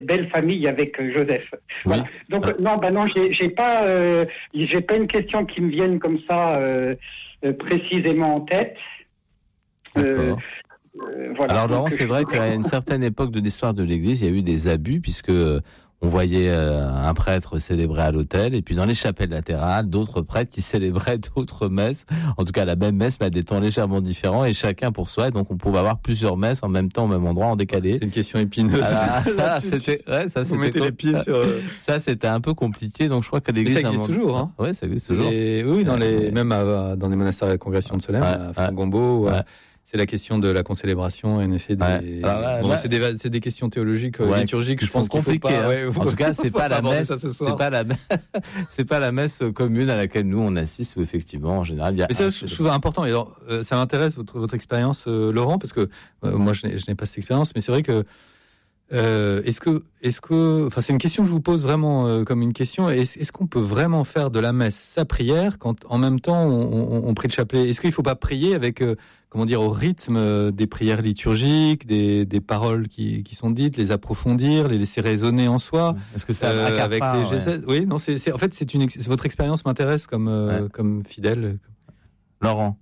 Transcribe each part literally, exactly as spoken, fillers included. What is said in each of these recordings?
belle famille avec euh, Joseph. Oui. Voilà. Donc euh, non, bah non, j'ai, j'ai pas, euh, j'ai pas une question qui me vienne comme ça euh, euh, précisément en tête. D'accord. Euh, voilà. Alors Laurent, Donc, c'est je- vrai qu'à une certaine époque de l'histoire de l'Église, il y a eu des abus puisque euh, on voyait euh, un prêtre célébrer à l'autel et puis dans les chapelles latérales, d'autres prêtres qui célébraient d'autres messes, en tout cas la même messe mais à des temps légèrement différents et chacun pour soi. Et donc on pouvait avoir plusieurs messes en même temps au même endroit en décalé. C'est une question épineuse. Ah, ça, c'était, ouais, ça, Vous c'était mettez com- les pieds sur. euh, Ça, c'était un peu compliqué. Donc je crois que Mais l'Église. ça existe à un moment- toujours, hein. Ouais, ça existe toujours. Et, oui, dans les, Ouais. même à- dans les monastères de la congrégation de Solesmes, Ouais, à ouais. Font-Gombault, Ouais. euh, c'est la question de la concélébration, en effet. Des, Ouais. Alors là, bon, là- c'est, des, c'est des questions théologiques, euh, Ouais, liturgiques, qui je pense sont qu'il faut compliquées, pas. hein. Ouais, En tout cas, c'est faut pas la aborder messe. ça ce C'est soir. pas la, me- c'est pas la messe commune à laquelle nous on assiste où effectivement, en général, il y a. Mais ça, un- je trouve important. Et alors, euh, ça m'intéresse votre, votre expérience, euh, Laurent, parce que euh, moi, je n'ai, je n'ai pas cette expérience, mais c'est vrai que euh, est-ce que, est-ce que, enfin, c'est une question que je vous pose vraiment euh, comme une question. Est-ce, est-ce qu'on peut vraiment faire de la messe sa prière quand, en même temps, on, on, on prie le chapelet? Est-ce qu'il ne faut pas prier avec, euh, comment dire, au rythme euh, des prières liturgiques, des, des paroles qui, qui sont dites, les approfondir, les laisser résonner en soi? Est-ce que ça Euh, accapare, avec les ouais. gestes. Oui, non, c'est, c'est en fait c'est une ex- votre expérience m'intéresse comme euh, Ouais. comme fidèle. Laurent.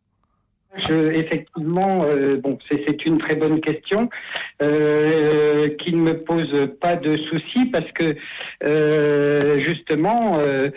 Je, effectivement, euh, bon, c'est, c'est une très bonne question euh, qui ne me pose pas de soucis parce que euh, justement, euh,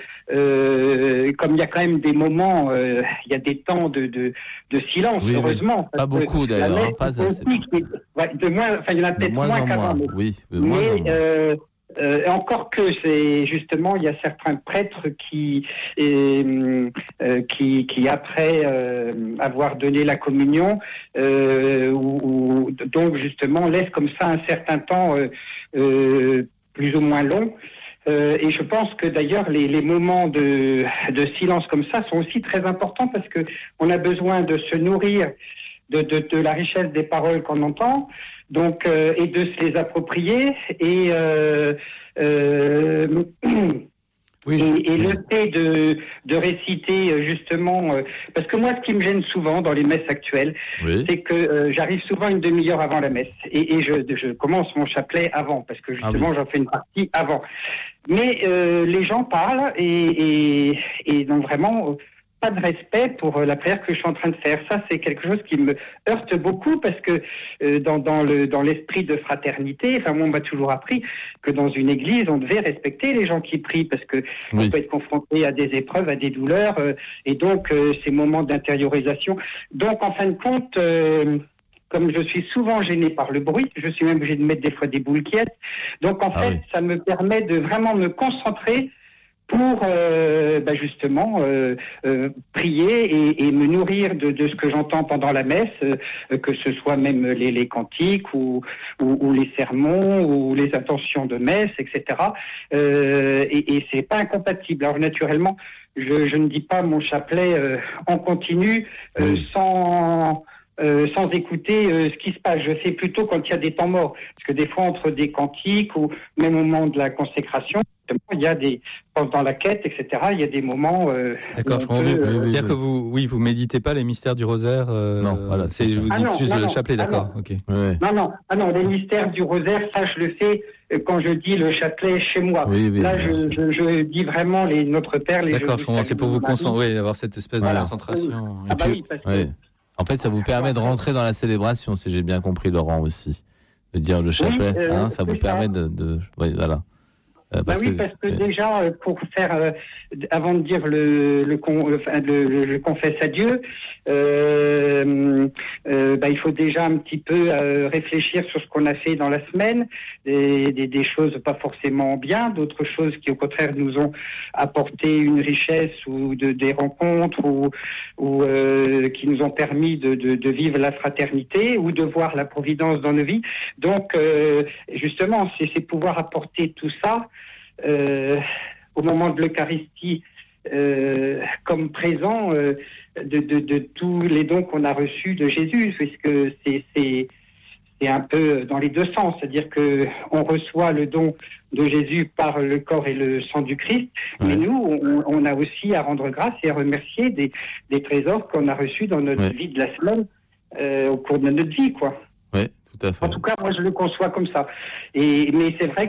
euh, comme il y a quand même des moments, euh, il y a des temps de, de, de silence, Oui, oui. heureusement. Pas parce que beaucoup, la d'ailleurs, messe hein, pas est assez. aussi qui est- ouais, de moins, enfin, il y en a De peut-être moins moins en qu'avant. moins. mais- Oui, de moins en Mais moins. euh, euh, encore que c'est justement, il y a certains prêtres qui, et, euh, qui, qui après euh, avoir donné la communion, euh, ou, ou donc justement laissent comme ça un certain temps euh, euh, plus ou moins long. Euh, et je pense que d'ailleurs les, les moments de, de silence comme ça sont aussi très importants parce que on a besoin de se nourrir de, de, de la richesse des paroles qu'on entend, donc euh, et de se les approprier et euh, euh, Oui. et, et le fait de, de réciter euh, justement, euh, parce que moi ce qui me gêne souvent dans les messes actuelles, Oui. c'est que euh, j'arrive souvent une demi-heure avant la messe et, et je, je commence mon chapelet avant parce que justement Ah oui. j'en fais une partie avant. Mais euh, les gens parlent et, et, et n'ont vraiment pas de respect pour la prière que je suis en train de faire. Ça, c'est quelque chose qui me heurte beaucoup parce que euh, dans, dans, le, dans l'esprit de fraternité, enfin moi on m'a toujours appris que dans une église, on devait respecter les gens qui prient parce que Oui. on peut être confronté à des épreuves, à des douleurs euh, et donc euh, ces moments d'intériorisation. Donc en fin de compte, euh, comme je suis souvent gêné par le bruit, je suis même obligé de mettre des fois des boules quiètes. Donc en Ah fait, oui. ça me permet de vraiment me concentrer pour euh, bah justement euh, euh, prier et, et me nourrir de, de ce que j'entends pendant la messe, euh, que ce soit même les, les cantiques ou, ou, ou les sermons ou les intentions de messe, et cetera. Euh, et, et c'est pas incompatible. Alors naturellement, je, je ne dis pas mon chapelet euh, en continu euh, Oui. sans Euh, sans écouter euh, ce qui se passe. Je fais plutôt quand il y a des temps morts. Parce que des fois, entre des cantiques ou même au moment de la consécration, il y a des, pendant la quête, et cetera, il y a des moments... Euh, D'accord, où je on comprends peut, mieux. euh, oui, oui, C'est-à-dire oui. que vous, oui, vous méditez pas les mystères du rosaire. euh, Non, voilà, c'est, c'est je ça. vous Ah dis non, juste non, le non. chapelet, Ah d'accord. non. Ok. Ouais. Non, non, ah non, les mystères du rosaire, ça je le fais euh, quand je dis le chapelet chez moi. Oui, oui, Là, bien je, sûr. je, je dis vraiment les Notre Père, les D'accord, Je je comprends. C'est pour vous concentrer, oui, avoir cette espèce Voilà. de concentration. Ah bah puis- oui, parce que... Ouais. En fait, ça vous permet de rentrer dans la célébration, si j'ai bien compris, Laurent, aussi. De dire le chapelet, euh, hein, ça vous c'est permet ça. de, de, oui, voilà. Euh, Bah parce oui, que, parce que euh, déjà, euh, pour faire, euh, avant de dire le, le, con, enfin, le, le, le confesse à Dieu, euh, euh, bah, il faut déjà un petit peu euh, réfléchir sur ce qu'on a fait dans la semaine, des, des, des choses pas forcément bien, d'autres choses qui au contraire nous ont apporté une richesse ou de, des rencontres ou, ou euh, qui nous ont permis de, de, de vivre la fraternité ou de voir la providence dans nos vies. Donc, euh, justement, c'est, c'est pouvoir apporter tout ça euh, au moment de l'Eucharistie euh, comme présent euh, de, de, de tous les dons qu'on a reçus de Jésus, puisque c'est, c'est, c'est un peu dans les deux sens, c'est-à-dire que on reçoit le don de Jésus par le corps et le sang du Christ, Ouais. mais nous, on, on a aussi à rendre grâce et à remercier des, des trésors qu'on a reçus dans notre Ouais. vie de la semaine, euh, au cours de notre vie, quoi. Oui, tout Tout à fait. En tout cas, moi, je le conçois comme ça. Et mais c'est vrai